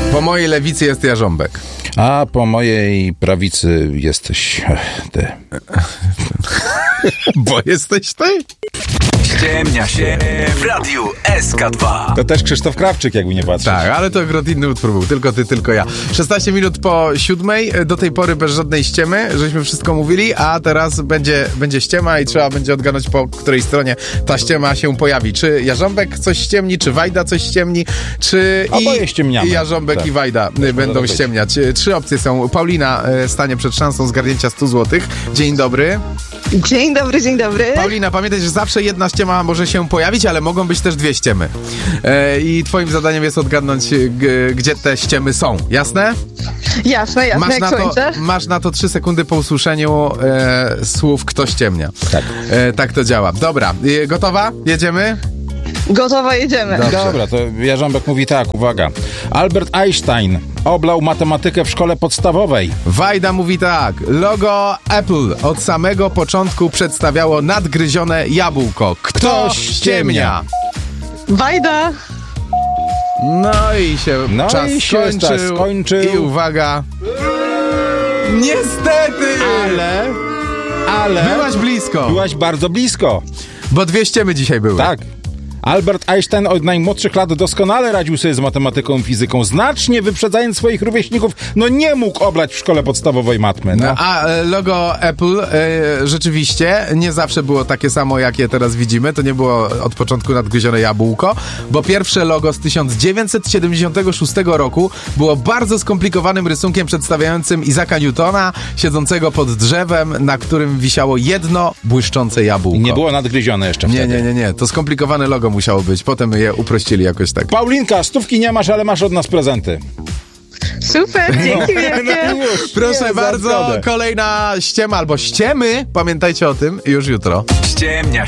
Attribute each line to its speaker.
Speaker 1: Po mojej lewicy jest Jarząbek.
Speaker 2: A po mojej prawicy jesteś ty.
Speaker 1: Bo jesteś ty?
Speaker 3: Ściemnia się w Radiu SK2.
Speaker 2: To też Krzysztof Krawczyk, jakby nie patrzeć.
Speaker 1: Tak, ale to akurat inny utwór był. Tylko ty, tylko ja. 16 minut po 7. Do tej pory bez żadnej ściemy, żeśmy wszystko mówili, a teraz będzie ściema i trzeba będzie odgadnąć, po której stronie ta ściema się pojawi. Czy Jarząbek coś ściemni, czy Wajda coś ściemni, czy
Speaker 2: oboje ściemniamy.
Speaker 1: i Jarząbek
Speaker 2: tak.
Speaker 1: I Wajda będą ściemniać. 3 opcje są. Paulina stanie przed szansą zgarnięcia 100 zł. Dzień dobry.
Speaker 4: Dzień dobry, dzień dobry.
Speaker 1: Paulina, pamiętaj, że zawsze jedna ściema może się pojawić, ale mogą być też 2 ściemy. I twoim zadaniem jest odgadnąć, gdzie te ściemy są. Jasne?
Speaker 4: Jasne,
Speaker 1: Masz na to 3 sekundy po usłyszeniu słów kto ściemnia.
Speaker 2: Tak.
Speaker 1: Tak to działa. Dobra, gotowa? Jedziemy?
Speaker 4: Gotowa, jedziemy.
Speaker 2: Dobra, to Jarząbek mówi tak, uwaga. Albert Einstein oblał matematykę w szkole podstawowej.
Speaker 1: Wajda mówi tak. Logo Apple od samego początku przedstawiało nadgryzione jabłko. Kto ściemnia?
Speaker 4: Wajda.
Speaker 1: No i się czas skończył. I uwaga. Niestety! Ale... Byłaś blisko.
Speaker 2: Byłaś bardzo blisko.
Speaker 1: Bo 2 ściemy dzisiaj były.
Speaker 2: Tak. Albert Einstein od najmłodszych lat doskonale radził sobie z matematyką i fizyką, znacznie wyprzedzając swoich rówieśników. No nie mógł oblać w szkole podstawowej matmy. No.
Speaker 1: A logo Apple rzeczywiście nie zawsze było takie samo, jakie teraz widzimy. To nie było od początku nadgryzione jabłko, bo pierwsze logo z 1976 roku było bardzo skomplikowanym rysunkiem przedstawiającym Isaaca Newtona siedzącego pod drzewem, na którym wisiało jedno błyszczące jabłko.
Speaker 2: I nie było nadgryzione jeszcze wtedy.
Speaker 1: Nie. To skomplikowane logo musiało być. Potem je uprościli jakoś tak.
Speaker 2: Paulinka, 100 nie masz, ale masz od nas prezenty.
Speaker 4: Super, dzięki wielkie.
Speaker 1: Proszę bardzo, kolejna ściema albo ściemy. Pamiętajcie o tym już jutro.
Speaker 3: Ściemnia